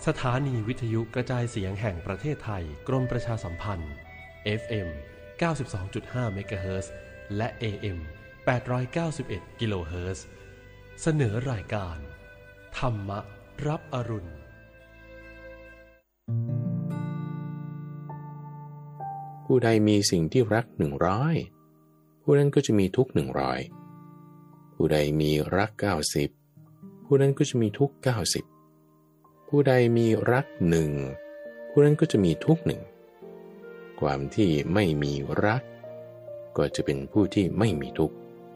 สถานีวิทยุกระจายเสียงแห่งประเทศไทยกรมประชาสัมพันธ์ FM 92.5 เมกะเฮิรตซ์และ AM 891 กิโลเฮิรตซ์เสนอรายการธรรมรับอรุณผู้ใดมีสิ่งที่รัก100ผู้นั้นก็จะมีทุกข์100ผู้ใดมีรัก90ผู้นั้นก็จะมีทุกข์90ผู้ใดมีรัก1ผู้นั้นก็จะมีทุกข์1ความที่ไม่มีรักก็จะเป็นผู้ที่ไม่มีทุกข์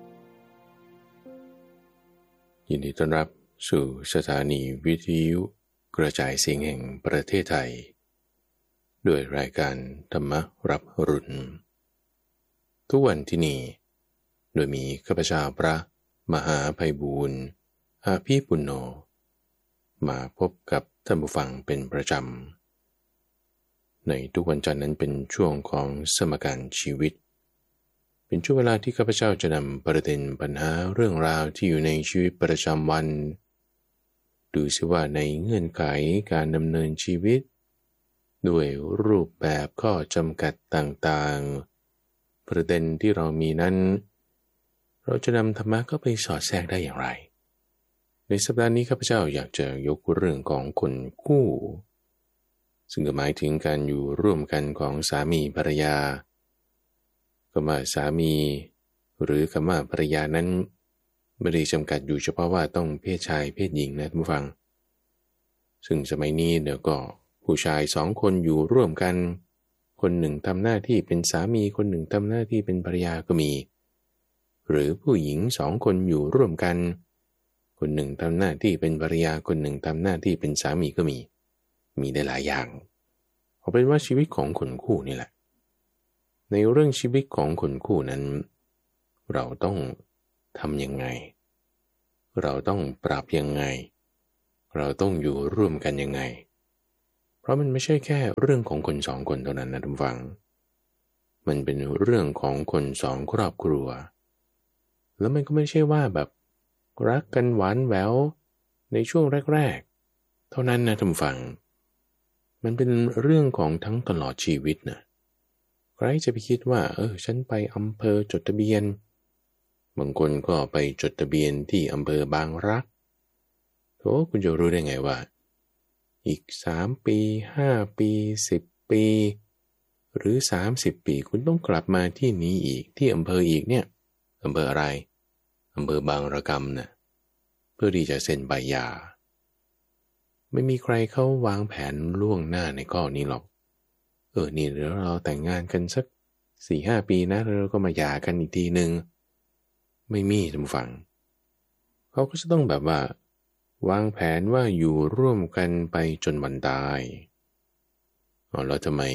ยินดีต้อนรับสู่สถานีวิทยุกระจายเสียงแห่งประเทศไทยด้วยรายการธรรมรับอรุณทุกวันที่นี่โดยมีข้าพเจ้าพระมหาไพบูลย์อาภีปุณโญมาพบกับท่านผู้ฟังเป็นประจำในทุกวันจันทร์นั้นเป็นช่วงของสมการชีวิตเป็นช่วงเวลาที่ข้าพเจ้าจะนำประเด็นปัญหาเรื่องราวที่อยู่ในชีวิตประจำวันดูซิว่าในเงื่อนไขการดำเนินชีวิตด้วยรูปแบบข้อจำกัดต่างๆประเด็นที่เรามีนั้นเราจะนำธรรมะเข้าไปสอดแทรกได้อย่างไรในสัปดาห์นี้ข้าพเจ้าอยากจะยกเรื่องของคนคู่ซึ่งหมายถึงการอยู่ร่วมกันของสามีภรรยาคำว่าสามีหรือคำว่าภรรยานั้นไม่ได้จำกัดอยู่เฉพาะว่าต้องเพศชายเพศหญิงนะท่านผู้ฟังซึ่งสมัยนี้เดี๋ยวก็ผู้ชาย2คนอยู่ร่วมกันคนหนึ่งทำหน้าที่เป็นสามีคนหนึ่งทำหน้าที่เป็นภรรยาก็มีหรือผู้หญิง2คนอยู่ร่วมกันคนหนึ่งทำหน้าที่เป็นภรรยาคนหนึ่งทำหน้าที่เป็นสามีก็มีได้หลายอย่างเอาเป็นว่าชีวิตของคนคู่นี่แหละในเรื่องชีวิตของคนคู่นั้นเราต้องทำยังไงเราต้องปรับยังไงเราต้องอยู่ร่วมกันยังไงเพราะมันไม่ใช่แค่เรื่องของคน2คนเท่านั้นนะท่านฟังมันเป็นเรื่องของคน2ครอบครัวแล้วมันก็ไม่ใช่ว่าแบบรักกันหวานแหววในช่วงแรกๆเท่านั้นนะท่านฟังมันเป็นเรื่องของทั้งตลอดชีวิตนะใครจะไปคิดว่าฉันไปอำเภอจดทะเบียนบางคนก็ไปจดทะเบียนที่อำเภอบางรักโธ่คุณจะรู้ได้ไงว่าอีก3ปี5ปี10ปีหรือ30ปีคุณต้องกลับมาที่นี้อีกที่อำเภออีกเนี่ยอำเภออะไรอำเภอบางระกำนะเพื่อที่จะเซ็นใบหย่าไม่มีใครเขาวางแผนล่วงหน้าในข้อนี้หรอกนี่เดี๋ยวเราแต่งงานกันสัก 4-5 ปีนะแล้วเราก็มาหย่ากันอีกทีนึงไม่มีท่านผู้ฟังเขาก็จะต้องแบบว่าวางแผนว่าอยู่ร่วมกันไปจนวันตายแล้วทำไม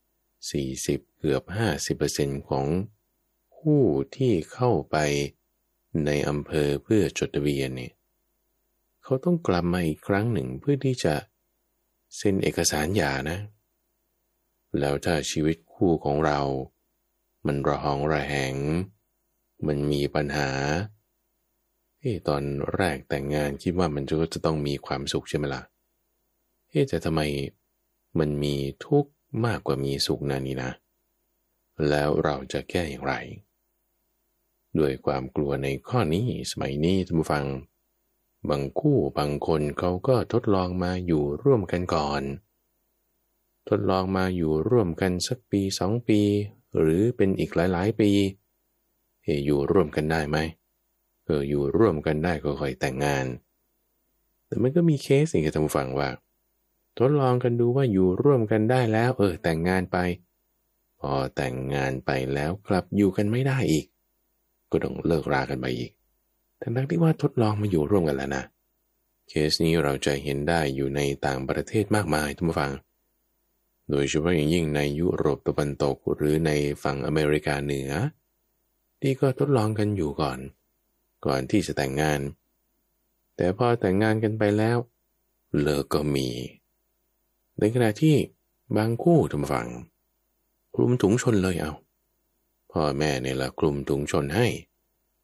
40เกือบ 50% ของผู้ที่เข้าไปในอำเภอเพื่อจดทะเบียนเนี่ยเขาต้องกลับมาอีกครั้งหนึ่งเพื่อที่จะเซ็นเอกสารหย่านะแล้วถ้าชีวิตคู่ของเรามันระหองระแหงมันมีปัญหาตอนแรกแต่งงานคิดว่ามันก็จะต้องมีความสุขใช่ไหมล่ะแต่ทำไมมันมีทุกข์มากกว่ามีสุขนั่นนี่นะแล้วเราจะแก้อย่างไรด้วยความกลัวในข้อนี้สมัยนี้ท่านผู้ฟังบางคู่บางคนเขาก็ทดลองมาอยู่ร่วมกันก่อนทดลองมาอยู่ร่วมกันสักปี2ปีหรือเป็นอีกหลายๆปีอยู่ร่วมกันได้ไหมอยู่ร่วมกันได้ก็ค่อยแต่งงานแต่มันก็มีเคสอีกท่านผู้ฟังว่าทดลองกันดูว่าอยู่ร่วมกันได้แล้วแต่งงานไปพอแต่งงานไปแล้วกลับอยู่กันไม่ได้อีกก็ต้องเลิกรากันไปอีกทั้งที่ว่าทดลองมาอยู่ร่วมกันแล้วนะเคสนี้เราจะเห็นได้อยู่ในต่างประเทศมากมายท่านผู้ฟังโดยเฉพาะอย่างยิ่งในยุโรปตะวันตกหรือในฝั่งอเมริกาเหนือที่ก็ทดลองกันอยู่ก่อนที่จะแต่งงานแต่พอแต่งงานกันไปแล้วเลิกก็มีในขณะที่บางคู่ท่านผู้ฟังคลุมถุงชนเลยพ่อแม่เนี่ยละคลุมถุงชนให้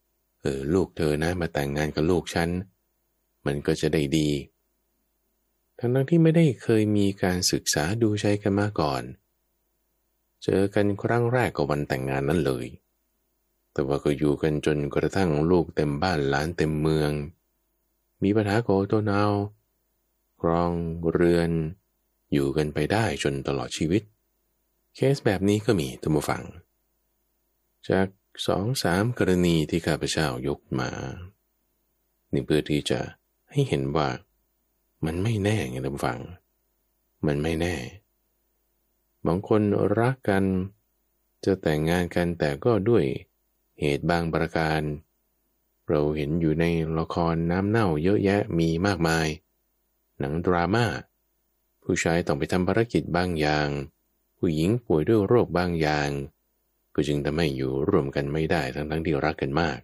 ลูกเธอนะมาแต่งงานกับลูกฉันมันก็จะได้ดีทั้งที่ไม่ได้เคยมีการศึกษาดูใจกันมาก่อนเจอกันครั้งแรกก็วันแต่งงานนั้นเลยแต่ว่าก็อยู่กันจนกระทั่งลูกเต็มบ้านหลานเต็มเมืองมีปัญหาโกโตนาวครองเรือนอยู่กันไปได้จนตลอดชีวิตเคสแบบนี้ก็มีท่านผู้ฟังจาก2-3 กรณีที่ข้าพเจ้ายกมานี่เพื่อที่จะให้เห็นว่ามันไม่แน่ไงท่านผู้ฟังมันไม่แน่บางคนรักกันจะแต่งงานกันแต่ก็ด้วยเหตุบางประการเราเห็นอยู่ในละครน้ำเน่าเยอะแยะมีมากมายหนังดราม่าผู้ชายต้องไปทำภารกิจบางอย่างผู้หญิงป่วยด้วยโรคบางอย่างก็จึงทำให้อยู่ร่วมกันไม่ได้ทั้งที่รักกันมาก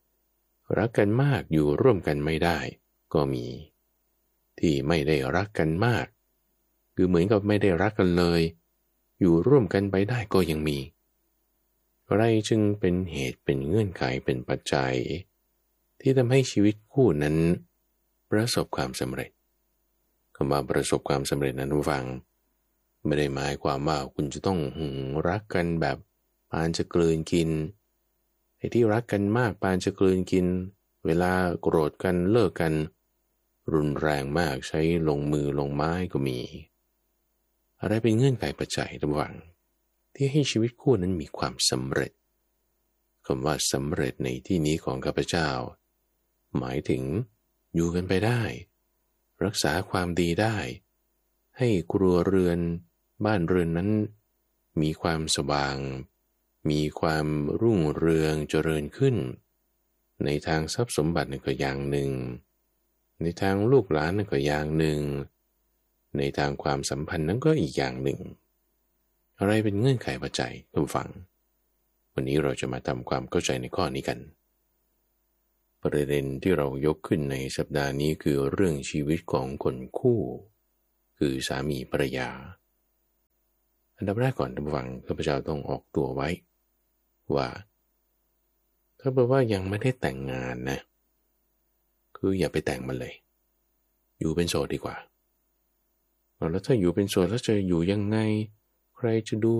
อยู่ร่วมกันไม่ได้ก็มีที่ไม่ได้รักกันมากคือเหมือนกับไม่ได้รักกันเลยอยู่ร่วมกันไปได้ก็ยังมีอะไรจึงเป็นเหตุเป็นเงื่อนไขเป็นปัจจัยที่ทำให้ชีวิตคู่นั้นประสบความสำเร็จคำว่าประสบความสำเร็จนั้นฟังไม่ได้หมายความว่าคุณจะต้องรักกันแบบปานจะกลืนกินไอ้ที่รักกันมากปานจะกลืนกินเวลาโกรธกันเลิกกันรุนแรงมากใช้ลงมือลงไม้ก็มีอะไรเป็นเงื่อนไขปัจจัยระหว่างที่ให้ชีวิตคู่นั้นมีความสำเร็จคำว่าสำเร็จในที่นี้ของข้าพเจ้าหมายถึงอยู่กันไปได้รักษาความดีได้ให้ครัวเรือนบ้านเรือนนั้นมีความสว่างมีความรุ่งเรืองเจริญขึ้นในทางทรัพย์สมบัติก็อย่างหนึ่งในทางลูกหลานก็อย่างหนึ่งในทางความสัมพันธ์นั้นก็อีกอย่างหนึ่งอะไรเป็นเงื่อนไขปัจจัยท่านฟังวันนี้เราจะมาทำความเข้าใจในข้อนี้กันประเด็นที่เรายกขึ้นในสัปดาห์นี้คือเรื่องชีวิตของคนคู่คือสามีภรรยาอันดับแรกก่อนท่านฟังข้าพเจ้าต้องออกตัวไว้ว่าถ้าเกิดว่ายังไม่ได้แต่งงานนะคืออย่าไปแต่งมันเลยอยู่เป็นโสดดีกว่าแล้วถ้าอยู่เป็นโสดแล้วจะอยู่ยังไงใครจะดู